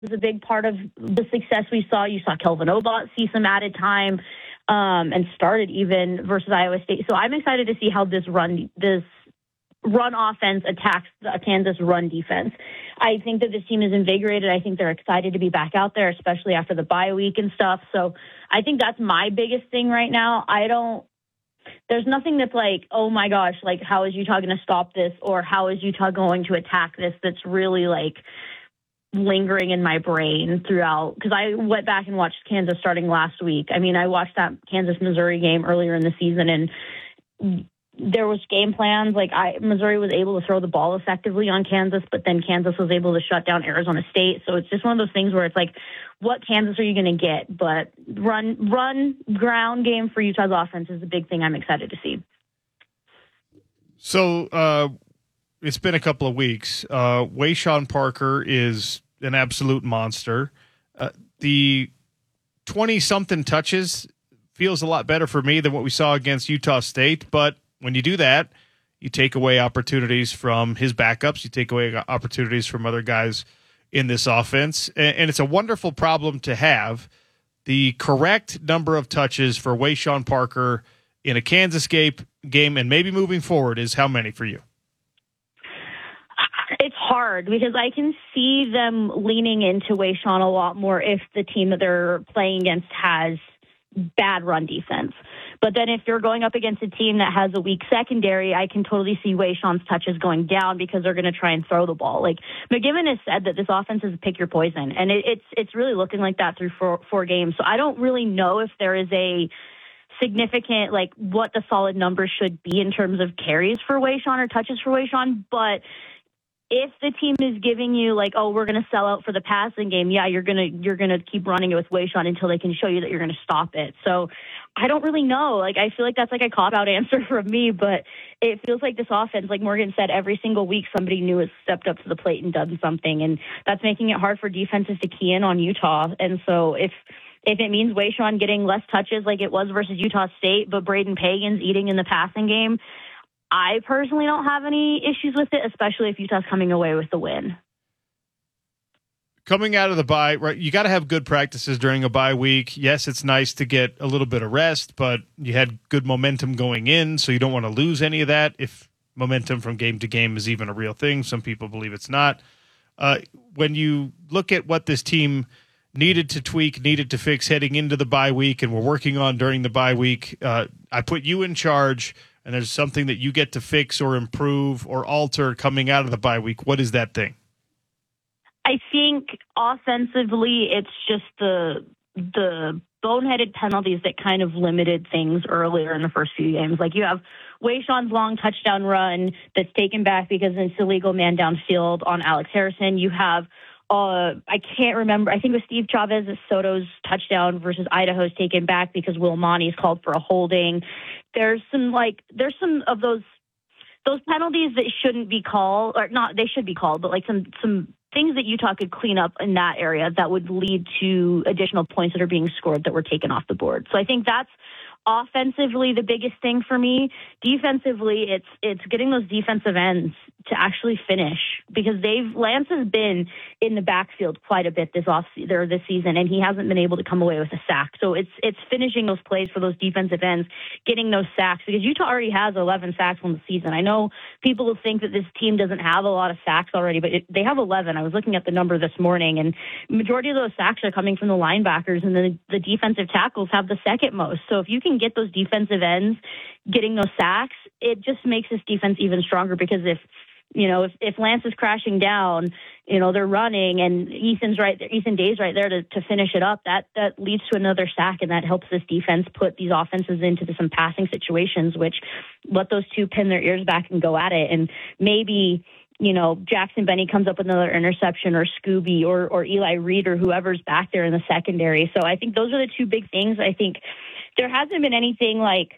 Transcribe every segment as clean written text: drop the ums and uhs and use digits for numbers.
was a big part of the success we saw. You saw Kelvin Obot see some added time and started even versus Iowa State. So I'm excited to see how this run offense attacks the Kansas run defense. I think that this team is invigorated. I think they're excited to be back out there, especially after the bye week and stuff. So I think that's my biggest thing right now. There's nothing that's like, oh my gosh, like how is Utah going to stop this, or how is Utah going to attack this, that's really like lingering in my brain throughout, because I went back and watched Kansas starting last week. I mean, I watched that Kansas-Missouri game earlier in the season, and there was game plans. Like Missouri was able to throw the ball effectively on Kansas, but then Kansas was able to shut down Arizona State. So it's just one of those things where it's like, what Kansas are you going to get? But run ground game for Utah's offense is the big thing I'm excited to see. So it's been a couple of weeks. Wayshawn Parker is an absolute monster. The 20-something touches feels a lot better for me than what we saw against Utah State, but when you do that, you take away opportunities from his backups. You take away opportunities from other guys in this offense. And it's a wonderful problem to have. The correct number of touches for Wayshawn Parker in a Kansas game and maybe moving forward is how many for you? It's hard because I can see them leaning into Wayshawn a lot more if the team that they're playing against has bad run defense. But then if you're going up against a team that has a weak secondary, I can totally see Wayshawn's touches going down because they're going to try and throw the ball. Like McGiven has said that this offense is pick your poison, and it's really looking like that through four games. So I don't really know if there is a significant, like what the solid number should be in terms of carries for Wayshawn or touches for Wayshawn, but if the team is giving you like, oh, we're going to sell out for the passing game, yeah, you're gonna keep running it with Wayshawn until they can show you that you're going to stop it. So I don't really know. Like I feel like that's like a cop-out answer from me, but it feels like this offense, like Morgan said, every single week somebody new has stepped up to the plate and done something, and that's making it hard for defenses to key in on Utah. And so if it means Wayshawn getting less touches like it was versus Utah State, but Braden Pagan's eating in the passing game, I personally don't have any issues with it, especially if Utah's coming away with the win. Coming out of the bye, right? You got to have good practices during a bye week. Yes, it's nice to get a little bit of rest, but you had good momentum going in, so you don't want to lose any of that. If momentum from game to game is even a real thing, some people believe it's not. When you look at what this team needed to tweak, needed to fix heading into the bye week, and we're working on during the bye week, I put you in charge, and there's something that you get to fix or improve or alter coming out of the bye week. What is that thing? I think offensively, it's just the boneheaded penalties that kind of limited things earlier in the first few games. Like you have Wayshawn's long touchdown run that's taken back because it's illegal man downfield on Alex Harrison. You have I can't remember. I think it was Steve Chavez Soto's touchdown versus Idaho's taken back because Will Monty's called for a holding. There's some of those penalties that shouldn't be called, or not, they should be called, but like some things that Utah could clean up in that area that would lead to additional points that are being scored that were taken off the board. So I think that's offensively the biggest thing for me. Defensively, it's getting those defensive ends to actually finish, because Lance has been in the backfield quite a bit this season, and he hasn't been able to come away with a sack. So it's finishing those plays for those defensive ends, getting those sacks, because Utah already has 11 sacks on the season. I know people will think that this team doesn't have a lot of sacks already, but they have 11. I was looking at the number this morning, and majority of those sacks are coming from the linebackers, and then the defensive tackles have the second most. So if you can get those defensive ends getting those sacks, it just makes this defense even stronger, because if Lance is crashing down, they're running and Ethan Day's right there to finish it up, that leads to another sack, and that helps this defense put these offenses into some passing situations, which let those two pin their ears back and go at it. And maybe, Jackson Benny comes up with another interception, or Scooby or Eli Reed or whoever's back there in the secondary. So I think those are the two big things. I think there hasn't been anything like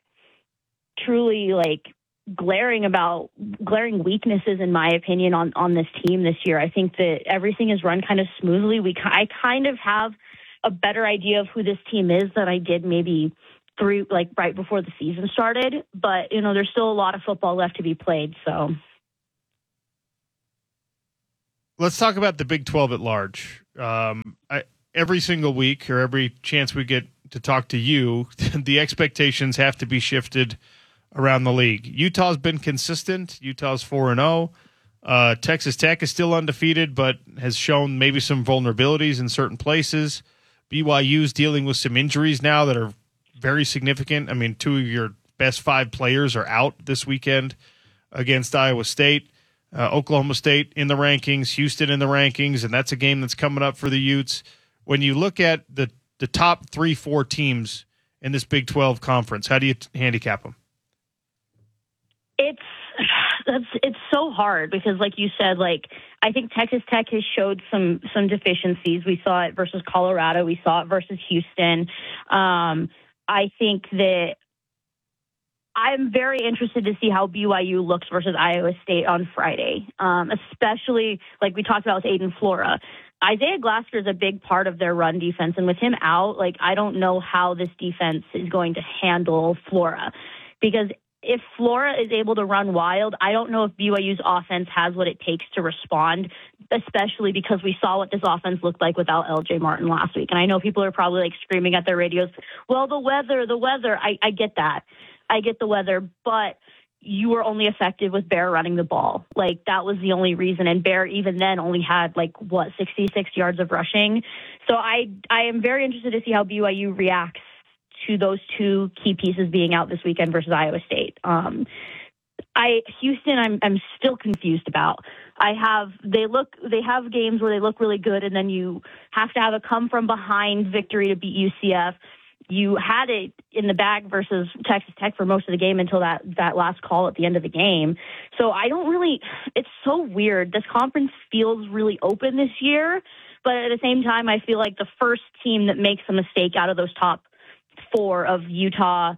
truly like glaring weaknesses, in my opinion, on this team this year. I think that everything is run kind of smoothly. I kind of have a better idea of who this team is than I did maybe right before the season started. But, there's still a lot of football left to be played. So let's talk about the Big 12 at large. Every single week or every chance we get to talk to you, the expectations have to be shifted around the league. Utah's been consistent. Utah's 4-0. Texas Tech is still undefeated, but has shown maybe some vulnerabilities in certain places. BYU's dealing with some injuries now that are very significant. I mean, 2 of your best 5 players are out this weekend against Iowa State. Oklahoma State in the rankings, Houston in the rankings, and that's a game that's coming up for the Utes. When you look at the top 3-4 teams in this Big 12 conference, how do you handicap them? It's so hard because, like you said, I think Texas Tech has showed some deficiencies. We saw it versus Colorado. We saw it versus Houston. I think that I'm very interested to see how BYU looks versus Iowa State on Friday, especially like we talked about with Aiden Flora. Isaiah Glasser is a big part of their run defense, and with him out, I don't know how this defense is going to handle Flora, because if Flora is able to run wild, I don't know if BYU's offense has what it takes to respond, especially because we saw what this offense looked like without LJ Martin last week. And I know people are probably screaming at their radios, well, the weather. I get that. I get the weather, but you were only effective with Bear running the ball. That was the only reason. And Bear even then only had 66 yards of rushing. So I am very interested to see how BYU reacts to those 2 key pieces being out this weekend versus Iowa State. Houston, I'm still confused about. They have games where they look really good, and then you have to have a come from behind victory to beat UCF. You had it in the bag versus Texas Tech for most of the game until that last call at the end of the game. So it's so weird. This conference feels really open this year, but at the same time, I feel like the first team that makes a mistake out of those top 4 of Utah,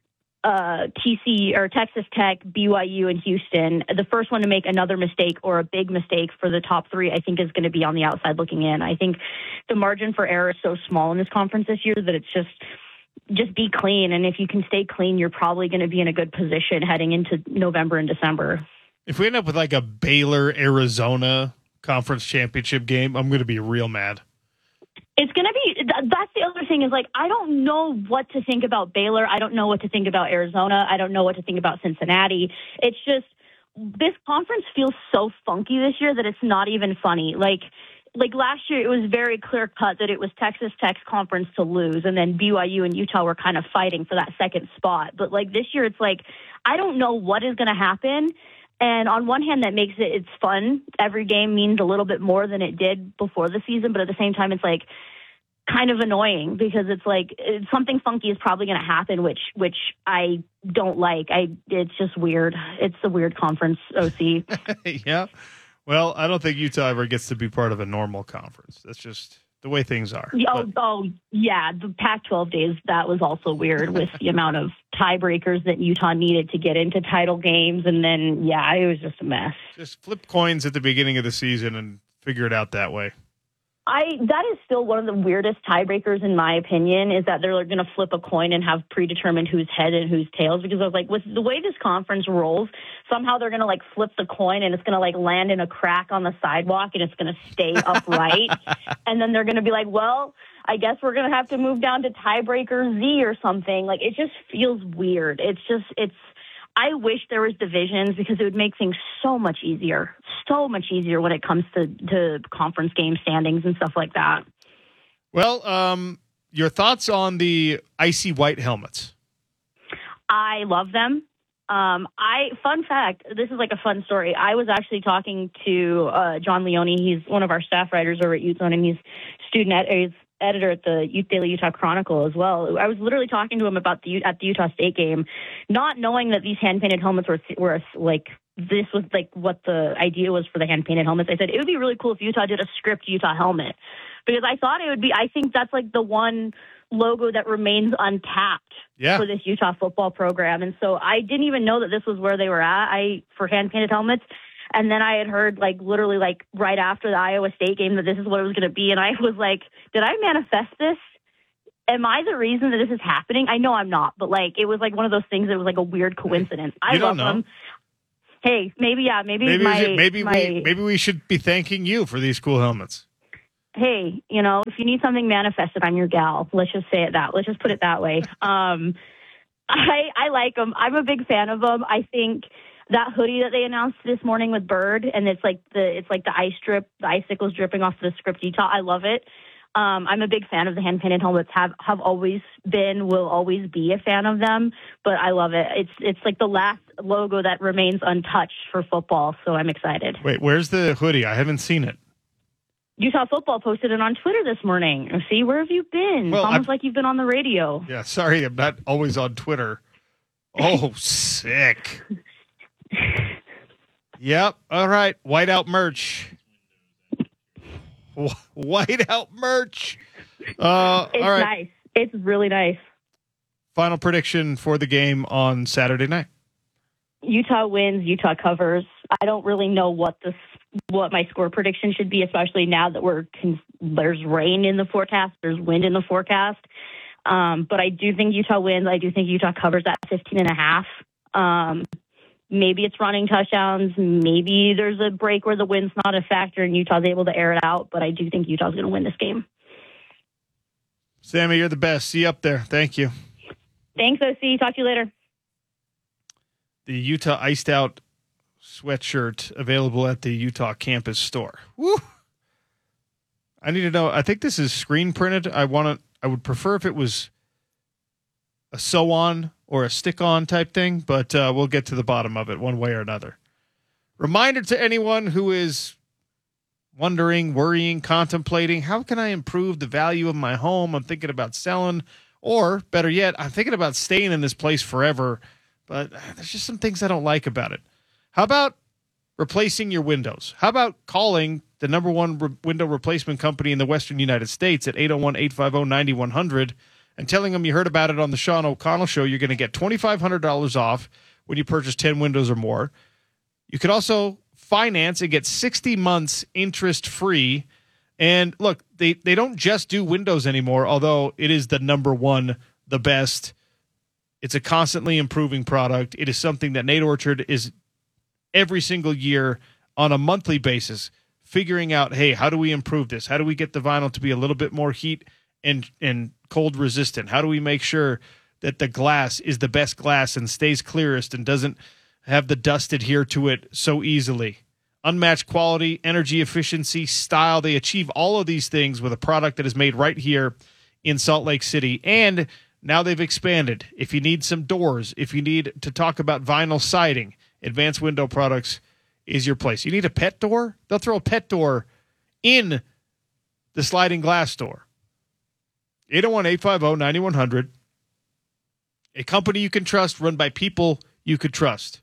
TC or Texas Tech, BYU, and Houston, the first one to make another mistake or a big mistake for the top 3, I think is going to be on the outside looking in. I think the margin for error is so small in this conference this year that it's just be clean. And if you can stay clean, you're probably going to be in a good position heading into November and December. If we end up with a Baylor-Arizona conference championship game, I'm going to be real mad. It's going to be, that's the other thing is I don't know what to think about Baylor. I don't know what to think about Arizona. I don't know what to think about Cincinnati. It's just, this conference feels so funky this year that it's not even funny. Like last year, it was very clear cut that it was Texas Tech's conference to lose, and then BYU and Utah were kind of fighting for that second spot. But this year, it's I don't know what is going to happen. And on one hand, that makes it's fun. Every game means a little bit more than it did before the season. But at the same time, it's kind of annoying because it's something funky is probably going to happen, which I don't like. It's just weird. It's a weird conference, OC. Yeah. Well, I don't think Utah ever gets to be part of a normal conference. That's just the way things are. Yeah. The Pac-12 days, that was also weird with the amount of tiebreakers that Utah needed to get into title games. And then, it was just a mess. Just flip coins at the beginning of the season and figure it out that way. That is still one of the weirdest tiebreakers, in my opinion, is that they're going to flip a coin and have predetermined who's head and who's tails. Because I was with the way this conference rolls, somehow they're going to flip the coin and it's going to land in a crack on the sidewalk and it's going to stay upright. And then they're going to be well, I guess we're going to have to move down to tiebreaker Z or something. It just feels weird. I wish there was divisions because it would make things so much easier when it comes to conference game standings and stuff like that. Well, your thoughts on the icy white helmets? I love them. Fun fact, this is a fun story. I was actually talking to John Leone. He's one of our staff writers over at Ute Zone, and he's editor at the Daily Utah Chronicle as well. I was literally talking to him about at the Utah State game, not knowing that these hand-painted helmets were this was what the idea was for the hand-painted helmets. I said, it would be really cool if Utah did a script Utah helmet, because I thought it would be, I think that's the one logo that remains untapped for this Utah football program. And so I didn't even know that this was where they were at for hand-painted helmets. And then I had heard literally right after the Iowa State game that this is what it was going to be. And I was did I manifest this? Am I the reason that this is happening? I know I'm not, but it was one of those things that was a weird coincidence. I love them. Hey, maybe we should be thanking you for these cool helmets. hey, if you need something manifested, I'm your gal. Let's just say it that. Let's just put it that way. I like them. I'm a big fan of them. I think that hoodie that they announced this morning with Bird, and it's like the the icicles dripping off the script Utah. I love it. I'm a big fan of the hand painted helmets. Have always been, will always be a fan of them. But I love it. It's like the last logo that remains untouched for football. So I'm excited. Wait, where's the hoodie? I haven't seen it. Utah football posted it on Twitter this morning. See, where have you been? Well, it's almost like you've been on the radio. Yeah, sorry, I'm not always on Twitter. Oh, sick. Yep. All right. Whiteout merch. Whiteout merch. It's all right. nice. It's really nice. Final prediction for the game on Saturday night. Utah wins. Utah covers. I don't really know what my score prediction should be, especially now that there's rain in the forecast, there's wind in the forecast. But I do think Utah wins. I do think Utah covers at 15.5. Maybe it's running touchdowns. Maybe there's a break where the wind's not a factor and Utah's able to air it out. But I do think Utah's going to win this game. Sammy, you're the best. See you up there. Thank you. Thanks, OC. Talk to you later. The Utah Iced Out sweatshirt available at the Utah campus store. Woo! I need to know. I think this is screen printed. I would prefer if it was a sew-on or a stick-on type thing, but we'll get to the bottom of it one way or another. Reminder to anyone who is wondering, worrying, contemplating, how can I improve the value of my home? I'm thinking about selling, or better yet, I'm thinking about staying in this place forever, but there's just some things I don't like about it. How about replacing your windows? How about calling the number one window replacement company in the Western United States at 801-850-9100 and telling them you heard about it on the Sean O'Connell Show? You're going to get $2,500 off when you purchase 10 windows or more. You could also finance and get 60 months interest-free. And look, they don't just do windows anymore, although it is the number one, the best. It's a constantly improving product. It is something that Nate Orchard is every single year on a monthly basis figuring out, hey, how do we improve this? How do we get the vinyl to be a little bit more heat and cold resistant? How do we make sure that the glass is the best glass and stays clearest and doesn't have the dust adhere to it so easily? Unmatched quality, energy efficiency, style. They achieve all of these things with a product that is made right here in Salt Lake City. And now they've expanded. If you need some doors, if you need to talk about vinyl siding, Advanced Window Products is your place. You need a pet door? They'll throw a pet door in the sliding glass door. 801-850-9100. A company you can trust, run by people you could trust.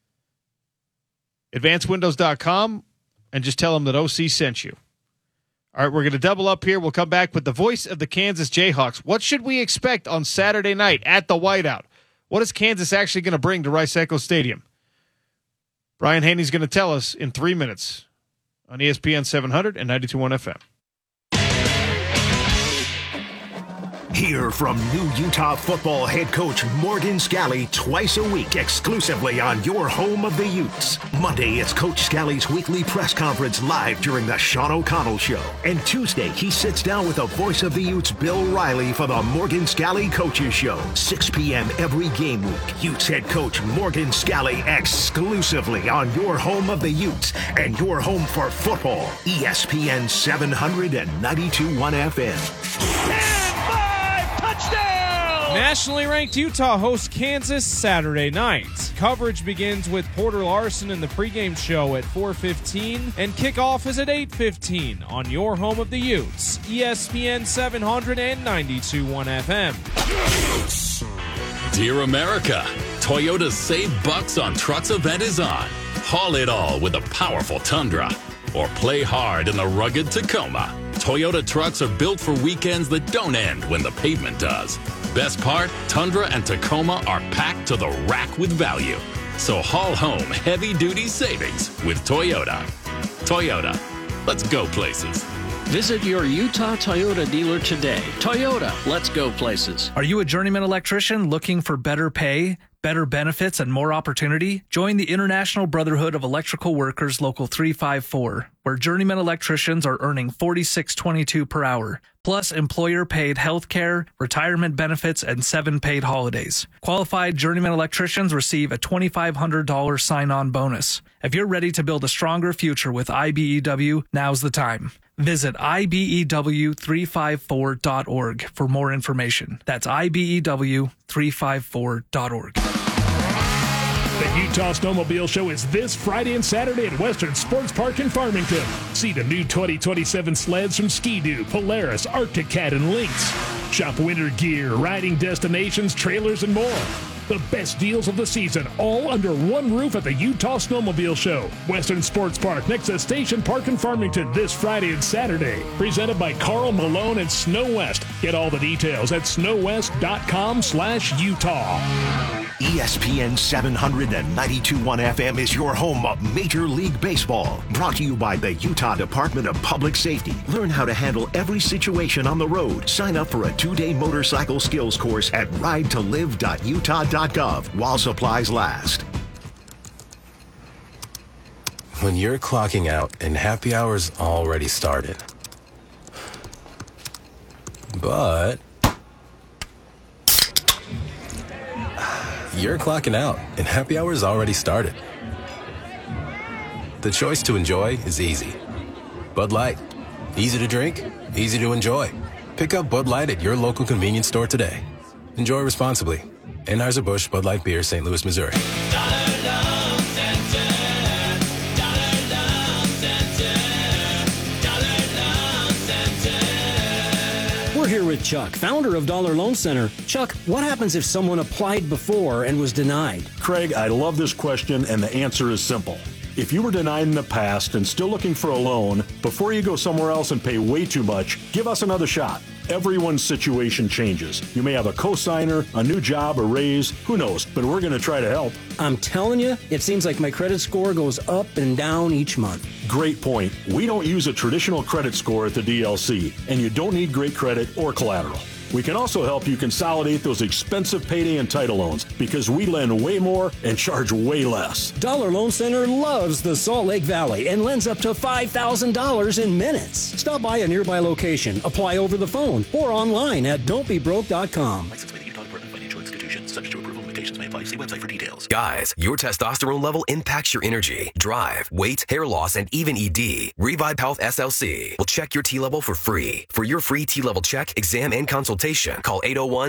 AdvancedWindows.com, and just tell them that OC sent you. All right, we're going to double up here. We'll come back with the voice of the Kansas Jayhawks. What should we expect on Saturday night at the Whiteout? What is Kansas actually going to bring to Rice-Eccles Stadium? Brian Haney's going to tell us in 3 minutes on ESPN 700 and 92.1 FM. Hear from new Utah football head coach Morgan Scalley twice a week exclusively on your home of the Utes. Monday, it's Coach Scalley's weekly press conference live during the Sean O'Connell Show. And Tuesday, he sits down with the voice of the Utes, Bill Riley, for the Morgan Scalley Coaches Show. 6 p.m. every game week. Utes head coach Morgan Scalley exclusively on your home of the Utes and your home for football. ESPN 700 and 92.1 FM. Nationally ranked Utah hosts Kansas Saturday night. Coverage begins with Porter Larson in the pregame show at 4:15, and kickoff is at 8:15 on your home of the Utes, ESPN 700 and 92.1 FM. Dear America, Toyota's Save Bucks on Trucks event is on. Haul it all with a powerful Tundra, or play hard in the rugged Tacoma. Toyota trucks are built for weekends that don't end when the pavement does. Best part, Tundra and Tacoma are packed to the rack with value. So haul home heavy-duty savings with Toyota. Toyota, let's go places. Visit your Utah Toyota dealer today. Toyota, let's go places. Are you a journeyman electrician looking for better pay? Better benefits and more opportunity? Join the International Brotherhood of Electrical Workers Local 354, where journeyman electricians are earning $46.22 per hour, plus employer-paid health care, retirement benefits, and 7 paid holidays. Qualified journeyman electricians receive a $2,500 sign-on bonus. If you're ready to build a stronger future with IBEW, now's the time. Visit IBEW354.org for more information. That's IBEW354.org. The Utah Snowmobile Show is this Friday and Saturday at Western Sports Park in Farmington. See the new 2027 sleds from Ski-Doo, Polaris, Arctic Cat, and Lynx. Shop winter gear, riding destinations, trailers, and more. The best deals of the season, all under one roof at the Utah Snowmobile Show. Western Sports Park next to Station Park in Farmington this Friday and Saturday. Presented by Carl Malone and Snow West. Get all the details at snowwest.com/Utah. ESPN 700 and 92.1 FM is your home of Major League Baseball. Brought to you by the Utah Department of Public Safety. Learn how to handle every situation on the road. Sign up for a 2-day motorcycle skills course at ridetolive.utah.gov while supplies last. When you're clocking out and happy hour's already started. But you're clocking out and happy hour's already started. The choice to enjoy is easy. Bud Light. Easy to drink, easy to enjoy. Pick up Bud Light at your local convenience store today. Enjoy responsibly. Anheuser-Busch Bud Light Beer, St. Louis, Missouri. We're here with Chuck, founder of Dollar Loan Center. Chuck, what happens if someone applied before and was denied? Craig, I love this question, and the answer is simple. If you were denied in the past and still looking for a loan, before you go somewhere else and pay way too much, give us another shot. Everyone's situation changes. You may have a cosigner, a new job, a raise, who knows, but we're going to try to help. I'm telling you, it seems like my credit score goes up and down each month. Great point. We don't use a traditional credit score at the DLC, and you don't need great credit or collateral. We can also help you consolidate those expensive payday and title loans because we lend way more and charge way less. Dollar Loan Center loves the Salt Lake Valley and lends up to $5,000 in minutes. Stop by a nearby location, apply over the phone, or online at don'tbebroke.com. Licensed by the Utah Department of Financial Institutions. Subject to approval, limitations may apply. See website for details. Guys, your testosterone level impacts your energy, drive, weight, hair loss, and even ED. Revive Health SLC will check your T level for free. For your free T level check, exam, and consultation, call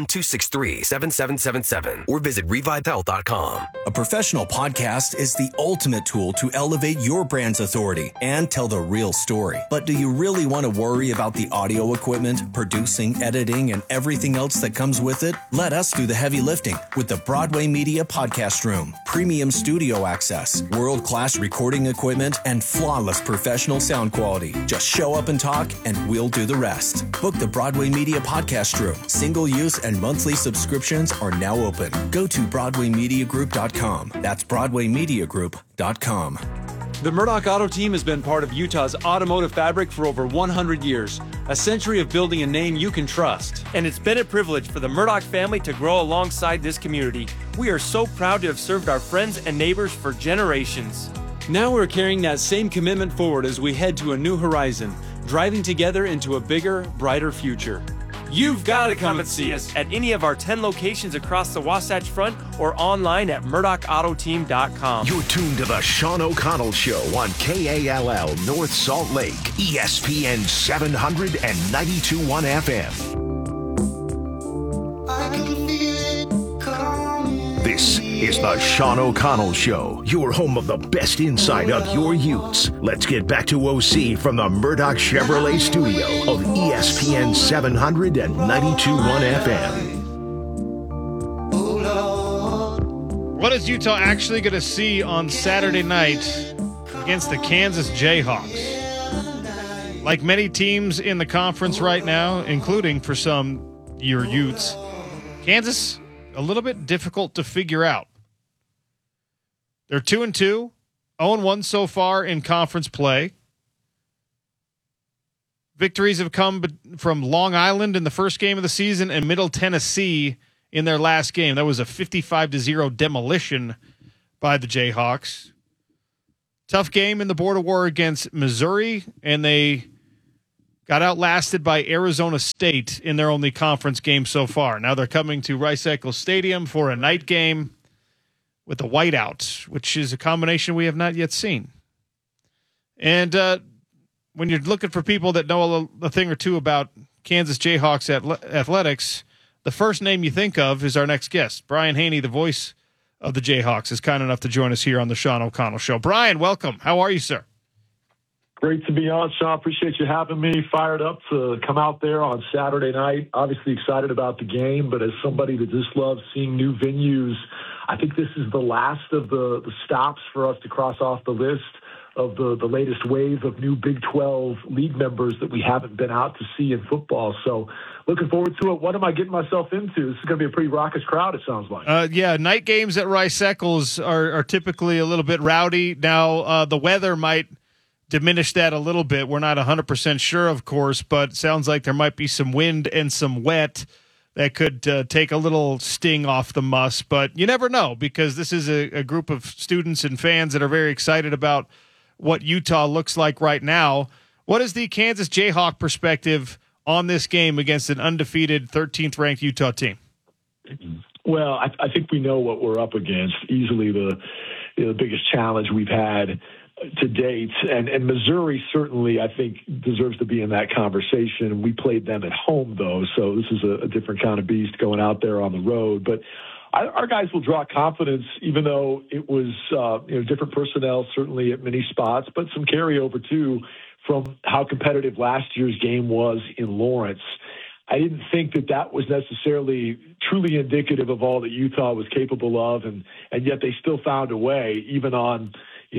801-263-7777 or visit revivehealth.com. A professional podcast is the ultimate tool to elevate your brand's authority and tell the real story. But do you really want to worry about the audio equipment, producing, editing, and everything else that comes with it? Let us do the heavy lifting with the Broadway Media Podcast Room. Premium studio access, world-class recording equipment, and flawless professional sound quality. Just show up and talk, and we'll do the rest. Book the Broadway Media Podcast Room. Single-use and monthly subscriptions are now open. Go to BroadwayMediaGroup.com. That's BroadwayMediaGroup.com. The Murdoch Auto Team has been part of Utah's automotive fabric for over 100 years, a century of building a name you can trust. And it's been a privilege for the Murdoch family to grow alongside this community. We are so proud to have served our friends and neighbors for generations. Now we're carrying that same commitment forward as we head to a new horizon, driving together into a bigger, brighter future. You've got to come and see us at any of our 10 locations across the Wasatch Front or online at murdochautoteam.com. You're tuned to the Sean O'Connell Show on KALL North Salt Lake, ESPN 700 and 92.1 FM. This is the Sean O'Connell Show, your home of the best insight of your Utes. Let's get back to OC from the Murdoch Chevrolet studio of ESPN 700 and 92.1 FM. What is Utah actually going to see on Saturday night against the Kansas Jayhawks? Like many teams in the conference right now, including for some your Utes, Kansas a little bit difficult to figure out. They're 2-2, 0-1 so far in conference play. Victories have come from Long Island in the first game of the season and Middle Tennessee in their last game. That was a 55-0 demolition by the Jayhawks. Tough game in the border war against Missouri, and they got outlasted by Arizona State in their only conference game so far. Now they're coming to Rice-Eccles Stadium for a night game with a whiteout, which is a combination we have not yet seen. And when you're looking for people that know a thing or two about Kansas Jayhawks athletics, the first name you think of is our next guest. Brian Haney, the voice of the Jayhawks, is kind enough to join us here on the Sean O'Connell Show. Brian, welcome. How are you, sir? Great to be on, Sean. Appreciate you having me. Fired up to come out there on Saturday night. Obviously excited about the game, but as somebody that just loves seeing new venues, I think this is the last of the stops for us to cross off the list of the latest wave of new Big 12 league members that we haven't been out to see in football. So looking forward to it. What am I getting myself into? This is going to be a pretty raucous crowd, it sounds like. Yeah, night games at Rice-Eccles are typically a little bit rowdy. Now, the weather might diminish that a little bit. We're not 100% sure, of course, but it sounds like there might be some wind and some wet that could take a little sting off the muss. But you never know, because this is a group of students and fans that are very excited about what Utah looks like right now. What is the Kansas Jayhawk perspective on this game against an undefeated 13th-ranked Utah team? Well, I think we know what we're up against. Easily the biggest challenge we've had to date. And Missouri certainly, I think, deserves to be in that conversation. We played them at home, though, so this is a different kind of beast going out there on the road. But our guys will draw confidence, even though it was different personnel, certainly at many spots, but some carryover, too, from how competitive last year's game was in Lawrence. I didn't think that was necessarily truly indicative of all that Utah was capable of, and yet they still found a way, even on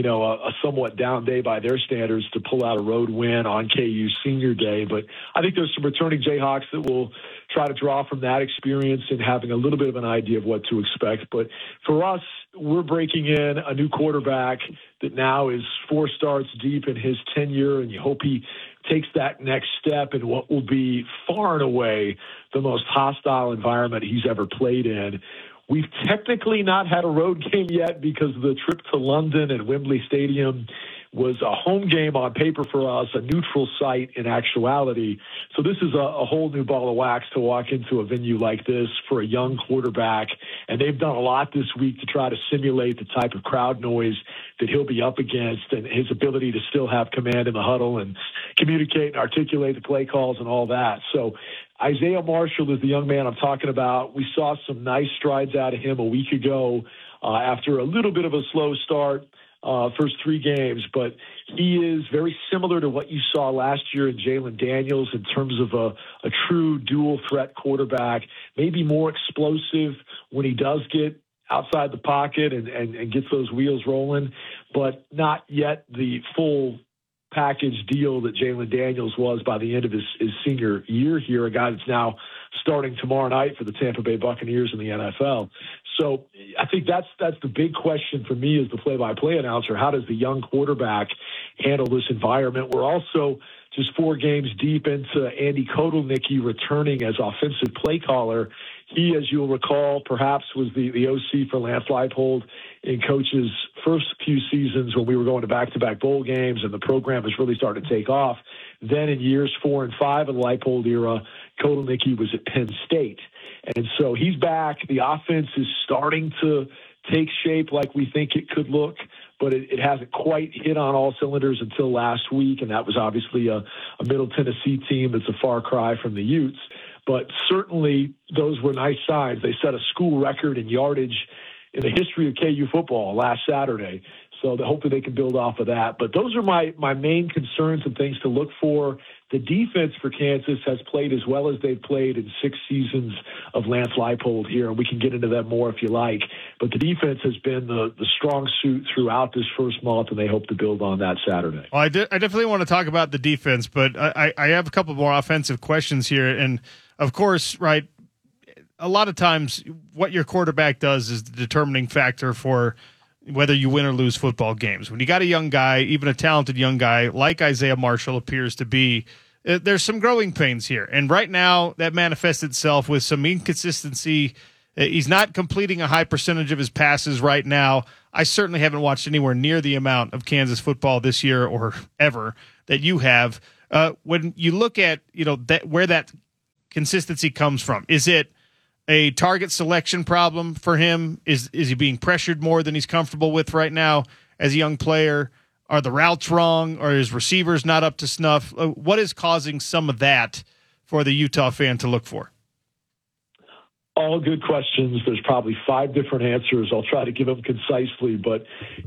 a somewhat down day by their standards, to pull out a road win on KU's senior day. But I think there's some returning Jayhawks that will try to draw from that experience and having a little bit of an idea of what to expect. But for us, we're breaking in a new quarterback that now is 4 starts deep in his tenure, and you hope he takes that next step in what will be far and away the most hostile environment he's ever played in. We've technically not had a road game yet because the trip to London and Wembley Stadium was a home game on paper for us, a neutral site in actuality. So this is a whole new ball of wax to walk into a venue like this for a young quarterback. And they've done a lot this week to try to simulate the type of crowd noise that he'll be up against, and his ability to still have command in the huddle and communicate and articulate the play calls and all that. So Isaiah Marshall is the young man I'm talking about. We saw some nice strides out of him a week ago after a little bit of a slow start. First 3 games, but he is very similar to what you saw last year in Jalen Daniels in terms of a true dual threat quarterback, maybe more explosive when he does get outside the pocket and gets those wheels rolling, but not yet the full package deal that Jalen Daniels was by the end of his senior year here, a guy that's now starting tomorrow night for the Tampa Bay Buccaneers in the NFL. So I think that's the big question for me as the play-by-play announcer. How does the young quarterback handle this environment? We're also just 4 games deep into Andy Kotelnicki returning as offensive play caller. He, as you'll recall, perhaps was the OC for Lance Leipold in Coach's first few seasons when we were going to back-to-back bowl games and the program was really starting to take off. Then in years 4 and 5 of the Leipold era, Kotelnicki was at Penn State. And so he's back. The offense is starting to take shape like we think it could look, but it hasn't quite hit on all cylinders until last week, and that was obviously a Middle Tennessee team that's a far cry from the Utes. But certainly those were nice signs. They set a school record in yardage in the history of KU football last Saturday. So hopefully they can build off of that. But those are my main concerns and things to look for. The defense for Kansas has played as well as they've played in 6 seasons of Lance Leipold here, and we can get into that more if you like. But the defense has been the strong suit throughout this first month, and they hope to build on that Saturday. Well, I definitely want to talk about the defense, but I have a couple more offensive questions here. And, of course, right, a lot of times what your quarterback does is the determining factor for whether you win or lose football games. When you got a young guy, even a talented young guy like Isaiah Marshall appears to be, there's some growing pains here. And right now that manifests itself with some inconsistency He's not completing a high percentage of his passes right now. I certainly haven't watched anywhere near the amount of Kansas football this year or ever that you have. When you look at where that consistency comes from, is it a target selection problem for him? Is he being pressured more than he's comfortable with right now as a young player? Are the routes wrong? Are his receivers not up to snuff? What is causing some of that for the Utah fan to look for? All good questions. There's probably 5 different answers. I'll try to give them concisely, but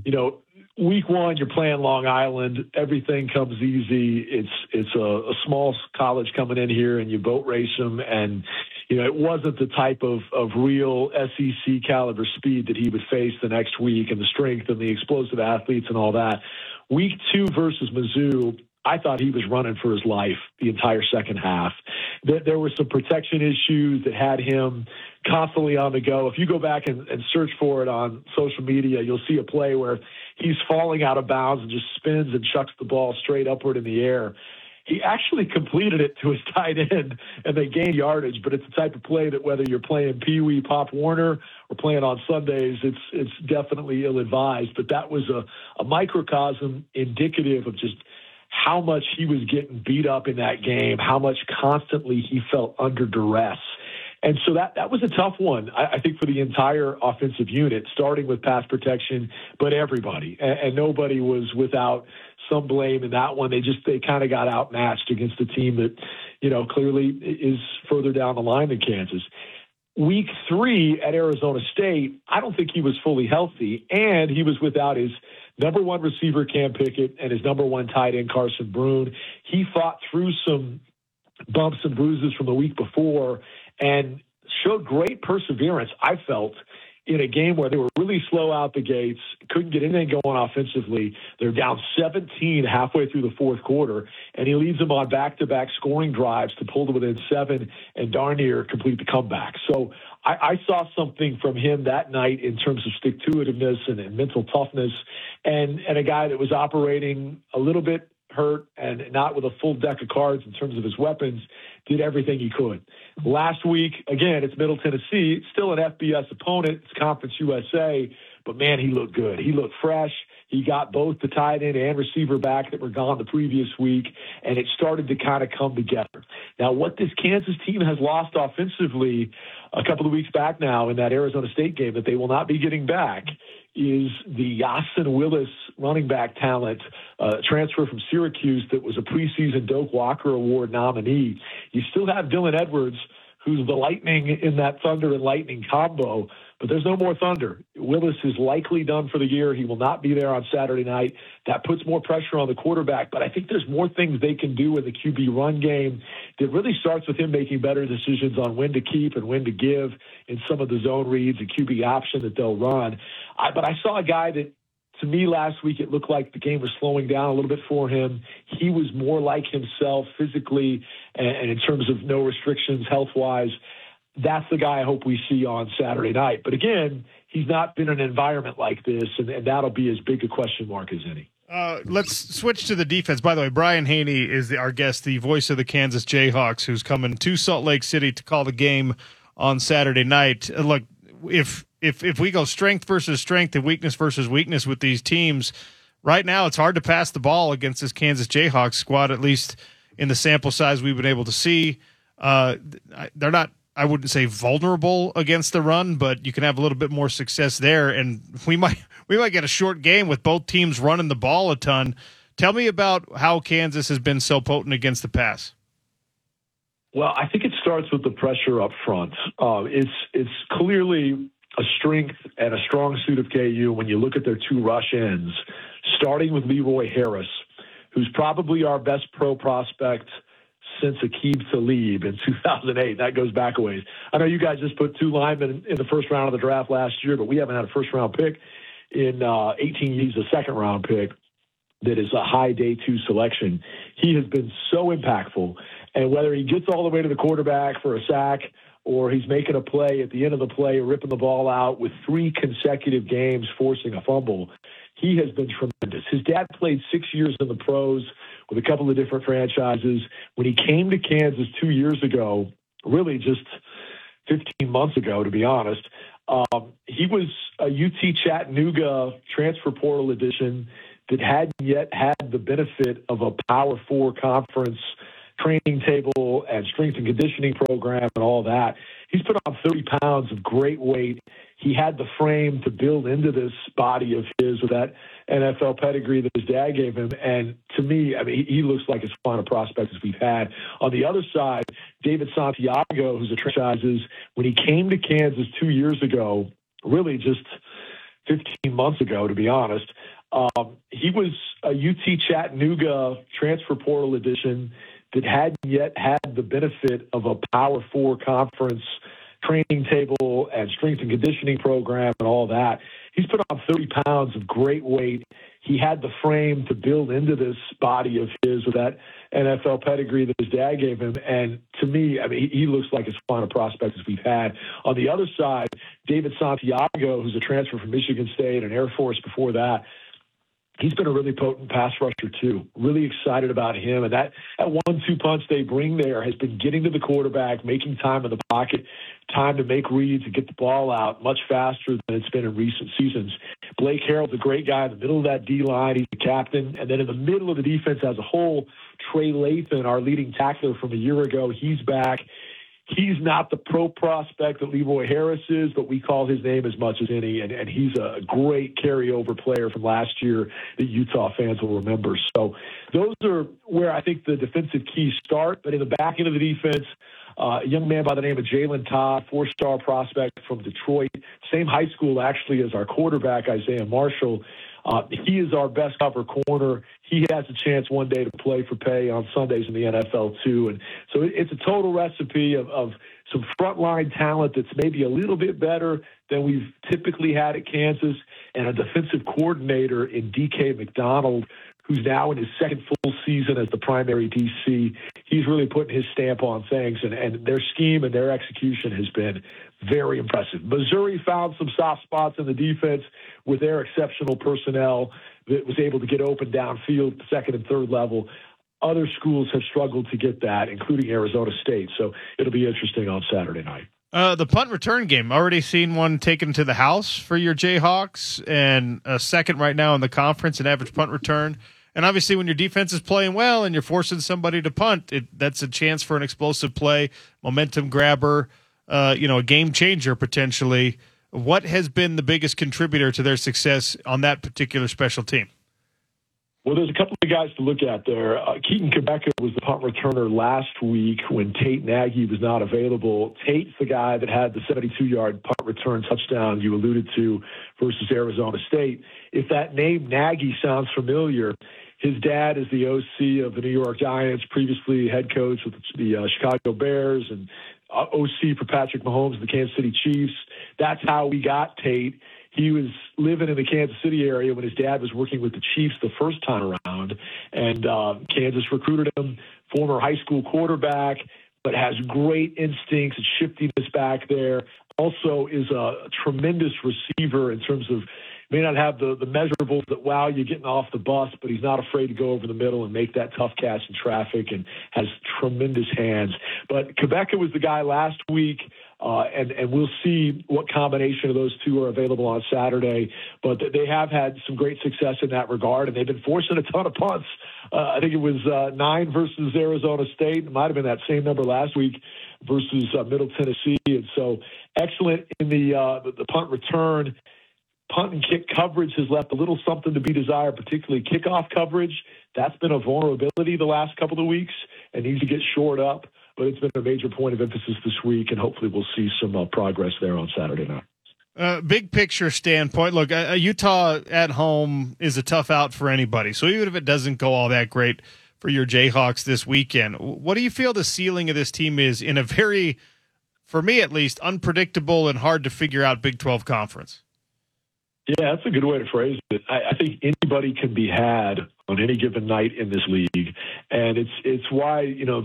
week 1, you're playing Long Island. Everything comes easy. It's a small college coming in here, and you boat race them. And it wasn't the type of real SEC caliber speed that he would face the next week, and the strength and the explosive athletes and all that. Week 2 versus Mizzou, I thought he was running for his life the entire second half. There were some protection issues that had him constantly on the go. If you go back and search for it on social media, you'll see a play where he's falling out of bounds and just spins and chucks the ball straight upward in the air. He actually completed it to his tight end, and they gained yardage, but it's the type of play that whether you're playing Pee Wee, Pop Warner, or playing on Sundays, it's definitely ill-advised. But that was a microcosm indicative of just how much he was getting beat up in that game, how much constantly he felt under duress. And so that was a tough one, I think, for the entire offensive unit, starting with pass protection, but everybody. And nobody was without some blame in that one. They kind of got outmatched against a team that, clearly is further down the line than Kansas. Week 3 at Arizona State, I don't think he was fully healthy, and he was without his number 1 receiver, Cam Pickett, and his number 1 tight end, Carson Brune. He fought through some bumps and bruises from the week before and showed great perseverance, I felt, in a game where they were really slow out the gates, couldn't get anything going offensively. They're down 17 halfway through the fourth quarter, and he leads them on back-to-back scoring drives to pull them within 7 and darn near complete the comeback. So I saw something from him that night in terms of stick-to-itiveness and mental toughness, and a guy that was operating a little bit hurt and not with a full deck of cards in terms of his weapons, did everything he could. Last week, again, it's Middle Tennessee. It's still an FBS opponent. It's Conference USA. But, man, he looked good. He looked fresh. He got both the tight end and receiver back that were gone the previous week, and it started to kind of come together. Now, what this Kansas team has lost offensively a couple of weeks back now in that Arizona State game that they will not be getting back is the Yasin Willis running back talent, transfer from Syracuse that was a preseason Doak Walker Award nominee. You still have Dylan Edwards, who's the lightning in that Thunder and Lightning combo, but there's no more Thunder. Willis is likely done for the year. He will not be there on Saturday night. That puts more pressure on the quarterback, but I think there's more things they can do in the QB run game that really starts with him making better decisions on when to keep and when to give in some of the zone reads and QB option that they'll run. But I saw a guy that, to me, last week, it looked like the game was slowing down a little bit for him. He was more like himself physically and in terms of no restrictions health-wise. That's the guy I hope we see on Saturday night. But again, he's not been in an environment like this, and that'll be as big a question mark as any. Let's switch to the defense. By the way, Brian Haney is our guest, the voice of the Kansas Jayhawks, who's coming to Salt Lake City to call the game on Saturday night. Look, if we go strength versus strength and weakness versus weakness with these teams, right now it's hard to pass the ball against this Kansas Jayhawks squad, at least in the sample size we've been able to see. They're not, I wouldn't say vulnerable against the run, but you can have a little bit more success there, and we might get a short game with both teams running the ball a ton. Tell me about how Kansas has been so potent against the pass. Well, I think it starts with the pressure up front. It's clearly a strength and a strong suit of KU when you look at their 2 rush ends, starting with Leroy Harris, who's probably our best pro prospect since Aqib Talib in 2008. That goes back a ways. I know you guys just put 2 linemen in the first round of the draft last year, but we haven't had a first-round pick in 18 years, a second-round pick that is a high day 2 selection. He has been so impactful, and whether he gets all the way to the quarterback for a sack or he's making a play at the end of the play, ripping the ball out with 3 consecutive games forcing a fumble, he has been tremendous. His dad played 6 years in the pros with a couple of different franchises. When he came to Kansas 2 years ago, really just 15 months ago, to be honest. He was a UT Chattanooga transfer portal addition that hadn't yet had the benefit of a Power 4 conference training table and strength and conditioning program and all that. He's put on 30 pounds of great weight. He had the frame to build into this body of his with that NFL pedigree that his dad gave him. And to me, I mean, he looks like as fine a prospect as we've had. On the other side, David Santiago, who's a franchise, when he came to Kansas 2 years ago, really just 15 months ago, to be honest, he was a UT Chattanooga transfer portal addition that hadn't yet had the benefit of a Power 4 conference training table and strength and conditioning program and all that. He's put on 30 pounds of great weight. He had the frame to build into this body of his with that NFL pedigree that his dad gave him. And to me, I mean, he looks like as fine a prospect as we've had. On the other side, David Santiago, who's a transfer from Michigan State and Air Force before that, he's been a really potent pass rusher, too. Really excited about him. And that 1-2 punch they bring there has been getting to the quarterback, making time in the pocket, time to make reads and get the ball out much faster than it's been in recent seasons. Blake Harrell's a great guy in the middle of that D-line. He's the captain. And then in the middle of the defense as a whole, Trey Lathan, our leading tackler from a year ago, he's back. He's not the pro prospect that Leroy Harris is, but we call his name as much as any, and he's a great carryover player from last year that Utah fans will remember. So those are where I think the defensive keys start. But in the back end of the defense, a young man by the name of Jalen Todd, 4-star prospect from Detroit, same high school actually as our quarterback, Isaiah Marshall. He is our best cover corner. He has a chance one day to play for pay on Sundays in the NFL too. And so it's a total recipe of some frontline talent that's maybe a little bit better than we've typically had at Kansas, and a defensive coordinator in DK McDonald, who's now in his second full season as the primary DC. He's really putting his stamp on things, and their scheme and their execution has been very impressive. Missouri found some soft spots in the defense with their exceptional personnel that was able to get open downfield, second and third level. Other schools have struggled to get that, including Arizona State. So it'll be interesting on Saturday night. The punt return game, already seen one taken to the house for your Jayhawks, and a second right now in the conference in average punt return. And obviously when your defense is playing well and you're forcing somebody to punt, that's a chance for an explosive play, momentum grabber, a game changer potentially. What has been the biggest contributor to their success on that particular special team? Well, there's a couple of guys to look at there. Keaton Quebeca was the punt returner last week when Tate Nagy was not available. Tate's the guy that had the 72-yard punt return touchdown you alluded to versus Arizona State. If that name Nagy sounds familiar, his dad is the OC of the New York Giants, previously head coach with the Chicago Bears, and OC for Patrick Mahomes and the Kansas City Chiefs. That's how we got Tate. He was living in the Kansas City area when his dad was working with the Chiefs the first time around, and Kansas recruited him, former high school quarterback, but has great instincts and shiftiness back there. Also is a tremendous receiver in terms of, may not have the measurables that wow you getting off the bus, but he's not afraid to go over the middle and make that tough catch in traffic, and has tremendous hands. But Quebeca was the guy last week. And we'll see what combination of those two are available on Saturday. But they have had some great success in that regard, and they've been forcing a ton of punts. I think it was 9 versus Arizona State. It might have been that same number last week versus Middle Tennessee. And so excellent in the punt return. Punt and kick coverage has left a little something to be desired, particularly kickoff coverage. That's been a vulnerability the last couple of weeks and needs to get shored up. But it's been a major point of emphasis this week, and hopefully we'll see some progress there on Saturday night. Big picture standpoint, look, Utah at home is a tough out for anybody. So even if it doesn't go all that great for your Jayhawks this weekend, what do you feel the ceiling of this team is in a very, for me at least, unpredictable and hard to figure out Big 12 conference? Yeah, that's a good way to phrase it. I think anybody can be had on any given night in this league, and it's why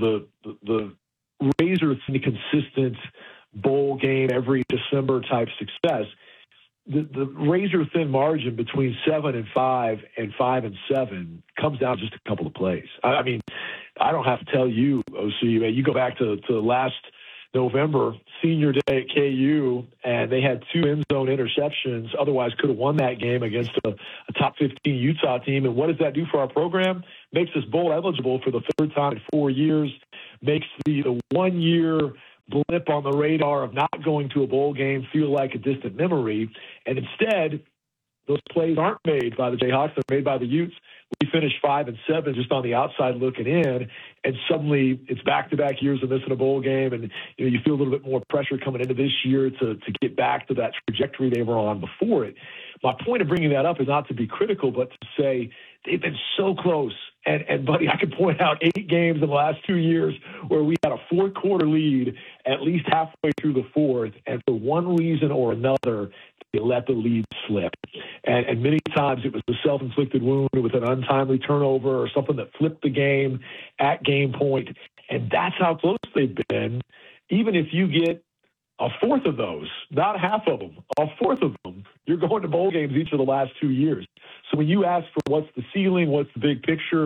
the razor thin consistent bowl game every December type success. The razor thin margin between 7-5 and 5-7 comes down to just a couple of plays. I mean, I don't have to tell you, OC. You go back to the last November, senior day at KU, and they had 2 end zone interceptions. Otherwise, could have won that game against a top 15 Utah team. And what does that do for our program? Makes us bowl eligible for the 3rd time in 4 years. Makes the 1 year blip on the radar of not going to a bowl game feel like a distant memory. And instead, those plays aren't made by the Jayhawks; they're made by the Utes. We finished 5-7 just on the outside looking in, and suddenly it's back-to-back years of missing a bowl game, and you feel a little bit more pressure coming into this year to get back to that trajectory they were on before it. My point of bringing that up is not to be critical, but to say they've been so close. And buddy, I could point out 8 games in the last 2 years where we had a 4-quarter lead at least halfway through the 4th, and for one reason or another, they let the lead slip. And many times it was a self-inflicted wound with an untimely turnover or something that flipped the game at game point. And that's how close they've been. Even if you get a fourth of those, not half of them, a fourth of them, you're going to bowl games each of the last 2 years. So when you ask for what's the ceiling, what's the big picture,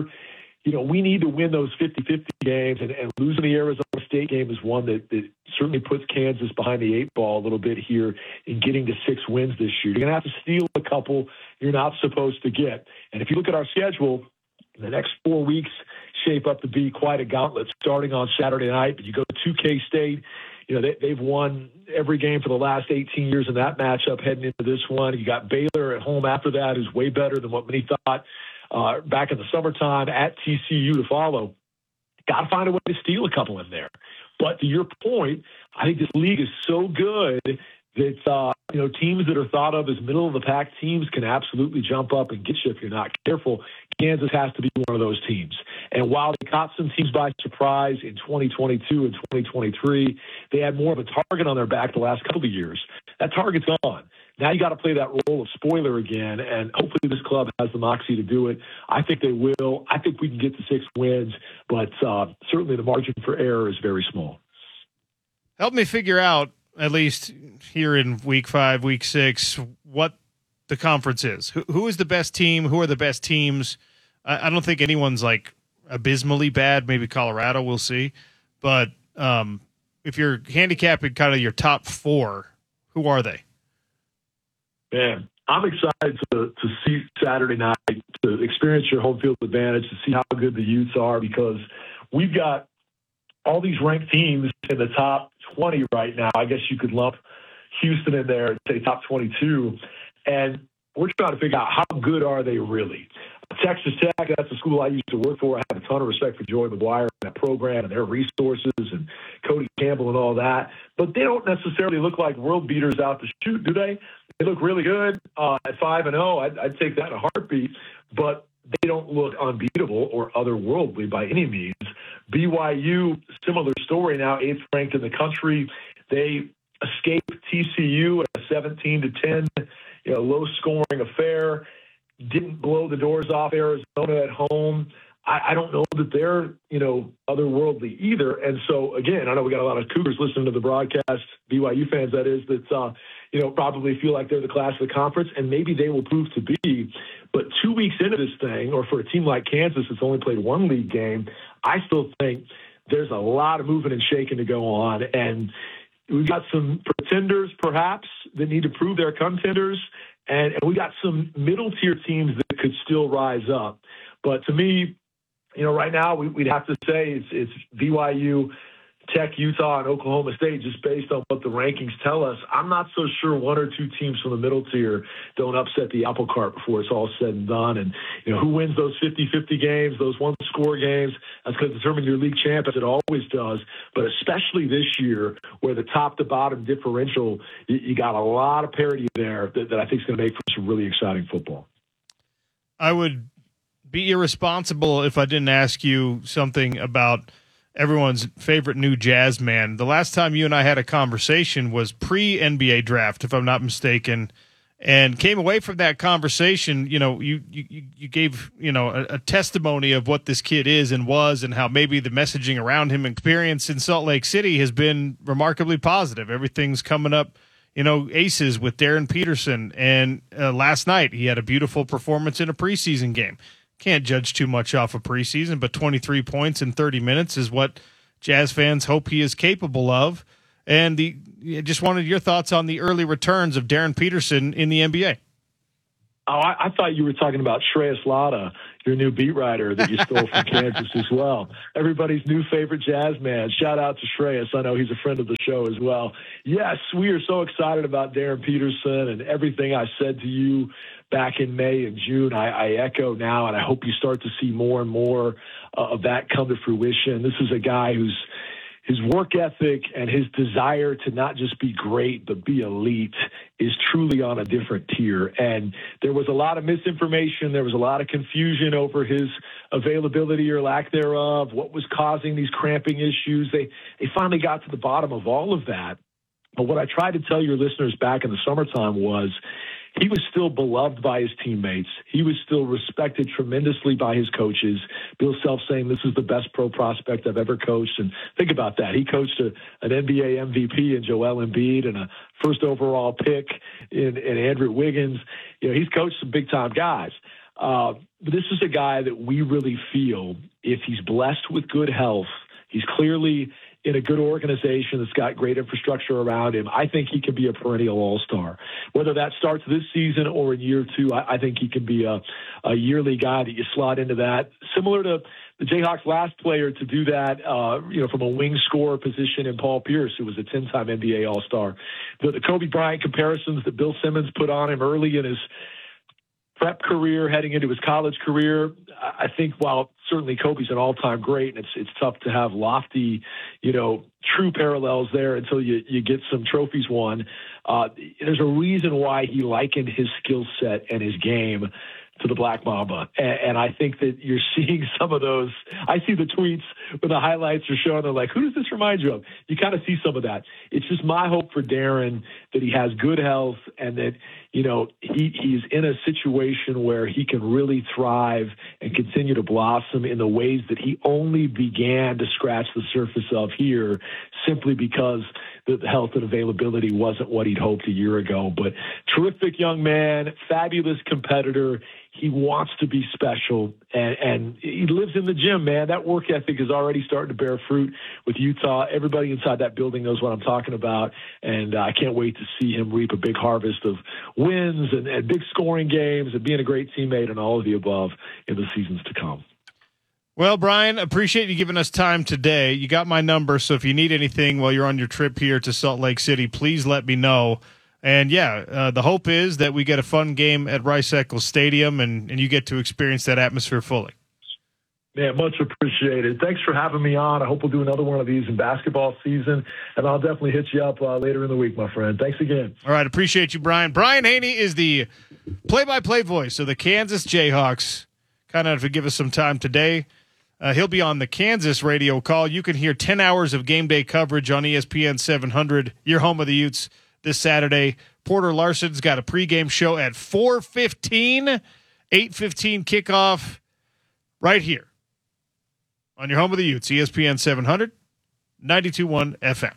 we need to win those 50-50 games, and losing the Arizona State game is one that certainly puts Kansas behind the 8 ball a little bit here in getting to 6 wins this year. You're going to have to steal a couple you're not supposed to get. And if you look at our schedule, the next 4 weeks shape up to be quite a gauntlet starting on Saturday night. But you go to K-State, they've won every game for the last 18 years in that matchup heading into this one. You got Baylor at home after that, who's way better than what many thought back in the summertime, at TCU to follow. Got to find a way to steal a couple in there. But to your point, I think this league is so good that, teams that are thought of as middle-of-the-pack teams can absolutely jump up and get you if you're not careful. Kansas has to be one of those teams. And while they caught some teams by surprise in 2022 and 2023, they had more of a target on their back the last couple of years. That target's gone. Now you got to play that role of spoiler again, and hopefully this club has the moxie to do it. I think they will. I think we can get to 6 wins, but certainly the margin for error is very small. Help me figure out, at least here in week 5, week 6, what the conference is. Who is the best team? Who are the best teams? I don't think anyone's like abysmally bad. Maybe Colorado, we'll see. But if you're handicapping kind of your top 4, who are they? Man, I'm excited to see Saturday night, to experience your home field advantage, to see how good the Utes are, because we've got all these ranked teams in the top 20 right now. I guess you could lump Houston in there and say top 22. And we're trying to figure out how good are they really. Texas Tech, that's a school I used to work for. I have a ton of respect for Joey McGuire and that program and their resources and Cody Campbell and all that. But they don't necessarily look like world beaters out to shoot, do they? They look really good at 5-0. I'd take that in a heartbeat. But they don't look unbeatable or otherworldly by any means. BYU, similar story now, 8th ranked in the country. They escaped TCU at a 17-10, low-scoring affair. Didn't blow the doors off Arizona at home. I don't know that they're, otherworldly either. And so, again, I know we got a lot of Cougars listening to the broadcast, BYU fans, that is, that, probably feel like they're the class of the conference, and maybe they will prove to be. But 2 weeks into this thing, or for a team like Kansas that's only played 1 league game, I still think there's a lot of moving and shaking to go on. And we've got some pretenders, perhaps, that need to prove they're contenders. And we got some middle-tier teams that could still rise up. But to me, right now we'd have to say it's BYU, Tech, Utah, and Oklahoma State, just based on what the rankings tell us. I'm not so sure 1 or 2 teams from the middle tier don't upset the apple cart before it's all said and done. And, who wins those 50-50 games, those one-score games, that's going to determine your league champ, as it always does. But especially this year, where the top-to-bottom differential, you got a lot of parity there that I think is going to make for some really exciting football. I would be irresponsible if I didn't ask you something about everyone's favorite new Jazz man. The last time you and I had a conversation was pre-NBA draft, if I'm not mistaken, and came away from that conversation, you gave, a testimony of what this kid is and was, and how maybe the messaging around him and experience in Salt Lake City has been remarkably positive. Everything's coming up, aces with Darren Peterson. And last night he had a beautiful performance in a preseason game. Can't judge too much off of preseason, but 23 points in 30 minutes is what Jazz fans hope he is capable of. And just wanted your thoughts on the early returns of Darren Peterson in the NBA. Oh, I thought you were talking about Shreyas Lada, your new beat writer that you stole from Kansas as well. Everybody's new favorite Jazz man. Shout out to Shreyas. I know he's a friend of the show as well. Yes, we are so excited about Darren Peterson, and everything I said to you back in May and June, I echo now, and I hope you start to see more and more of that come to fruition. This is a guy who's his work ethic and his desire to not just be great, but be elite is truly on a different tier. And there was a lot of misinformation. There was a lot of confusion over his availability or lack thereof, what was causing these cramping issues. They finally got to the bottom of all of that. But what I tried to tell your listeners back in the summertime was he was still beloved by his teammates. He was still respected tremendously by his coaches. Bill Self saying this is the best pro prospect I've ever coached. And think about that. He coached an NBA MVP in Joel Embiid and a first overall pick in Andrew Wiggins. You know, he's coached some big-time guys. But this is a guy that we really feel, if he's blessed with good health, he's clearly in a good organization that's got great infrastructure around him, I think he can be a perennial all-star. Whether that starts this season or in year two, I think he can be a yearly guy that you slot into that. Similar to the Jayhawks' last player to do that, from a wing scorer position in Paul Pierce, who was a 10-time NBA all-star. The Kobe Bryant comparisons that Bill Simmons put on him early in his prep career, heading into his college career, I think while certainly Kobe's an all-time great, and it's tough to have lofty, true parallels there until you get some trophies won. There's a reason why he likened his skill set and his game to the Black Mamba. And I think that you're seeing some of those. I see the tweets where the highlights are showing. They're like, who does this remind you of? You kind of see some of that. It's just my hope for Darren that he has good health and that, he's in a situation where he can really thrive and continue to blossom in the ways that he only began to scratch the surface of here simply because the health and availability wasn't what he'd hoped a year ago. But terrific young man, fabulous competitor. He wants to be special, and he lives in the gym, man. That work ethic is already starting to bear fruit with Utah. Everybody inside that building knows what I'm talking about, and I can't wait to see him reap a big harvest of wins and big scoring games and being a great teammate and all of the above in the seasons to come. Well, Brian, appreciate you giving us time today. You got my number, so if you need anything while you're on your trip here to Salt Lake City, please let me know. And, the hope is that we get a fun game at Rice-Eccles Stadium and you get to experience that atmosphere fully. Man, much appreciated. Thanks for having me on. I hope we'll do another one of these in basketball season, and I'll definitely hit you up later in the week, my friend. Thanks again. All right, appreciate you, Brian. Brian Haney is the play-by-play voice of the Kansas Jayhawks. Kind of to give us some time today. He'll be on the Kansas radio call. You can hear 10 hours of game day coverage on ESPN 700, your home of the Utes, this Saturday. Porter Larson's got a pregame show at 4:15, 8:15 kickoff right here on your home of the Utes, ESPN 700, 92.1 FM.